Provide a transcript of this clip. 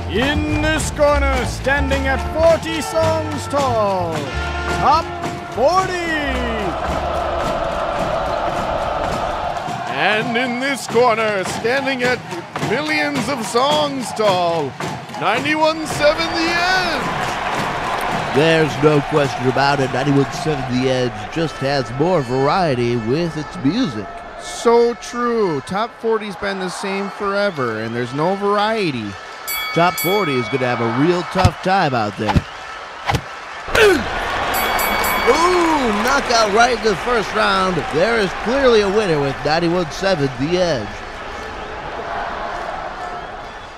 In this corner, standing at 40 songs tall, Top 40. And in this corner, standing at millions of songs tall, 91.7 The Edge. There's no question about it. 91.7 The Edge just has more variety with its music. So true. Top 40's been the same forever, and there's no variety. Top 40 is going to have a real tough time out there. Ooh, knockout right in the first round. There is clearly a winner with 91.7 The Edge.